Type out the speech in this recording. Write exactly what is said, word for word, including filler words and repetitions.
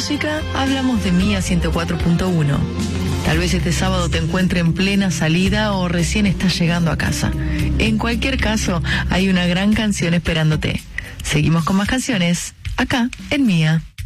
música, hablamos de Mía ciento cuatro punto uno. Tal vez este sábado te encuentre en plena salida o recién estás llegando a casa. En cualquier caso, hay una gran canción esperándote. Seguimos con más canciones, acá en Mía.